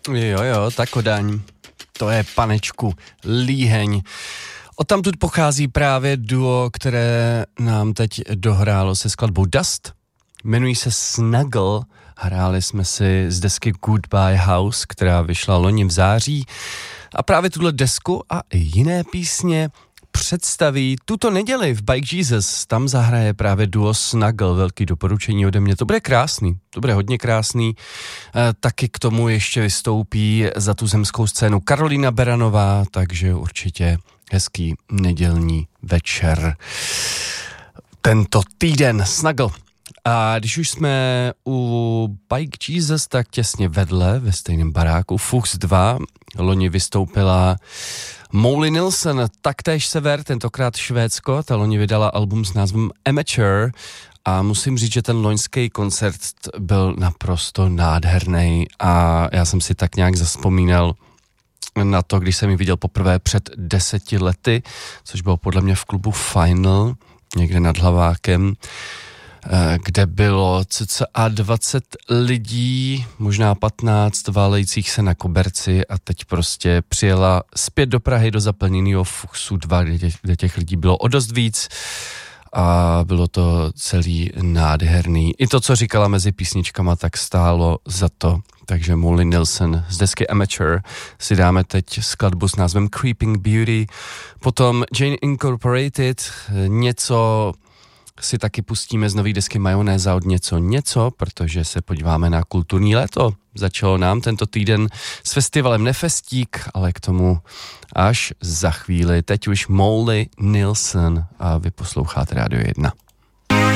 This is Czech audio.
Jo, ta Kodaň. To je, panečku, Líheň. Odtamtud pochází právě duo, které nám teď dohrálo se skladbou Dust. Jmenují se Snuggle. Hráli jsme si z desky Goodbye House, která vyšla loni v září. A právě tuhle desku a i jiné písně představí tuto neděli v Bike Jesus. Tam zahraje právě duo Snuggle, velký doporučení ode mě. To bude krásný, to bude hodně krásný. Taky k tomu ještě vystoupí za tu zemskou scénu Karolína Beranová, takže určitě hezký nedělní večer. Tento týden Snuggle. A když už jsme u Bike Jesus, tak těsně vedle, ve stejném baráku, Fuchs 2, loni vystoupila Molly Nilsson, taktéž sever, tentokrát Švédsko, ta loni vydala album s názvem Amateur a musím říct, že ten loňský koncert byl naprosto nádherný a já jsem si tak nějak zavzpomínal na to, když jsem ji viděl poprvé před 10 lety, což bylo podle mě v klubu Final, někde nad Hlavákem, kde bylo cca 20 lidí, možná 15 válejících se na koberci a teď prostě přijela zpět do Prahy do zaplněného Fuchsu 2, kde těch lidí bylo o dost víc a bylo to celý nádherný. I to, co říkala mezi písničkama, tak stálo za to. Takže Molly Nilsson z desky Amateur si dáme teď skladbu s názvem Creeping Beauty, potom Jane Incorporated, něco si taky pustíme z nový desky Majonéza od něco, protože se podíváme na kulturní léto. Začalo nám tento týden s festivalem Nefestík, ale k tomu až za chvíli. Teď už Molly Nilsson a vy posloucháte Radio 1.